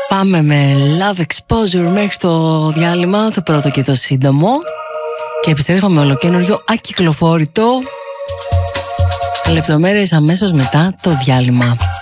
Πάμε με Love Exposure μέχρι το διάλειμμα, το πρώτο και το σύντομο. Και επιστρέφουμε με ολοκένουργιο ακυκλοφόρητο. Λεπτομέρειες αμέσως μετά το διάλειμμα.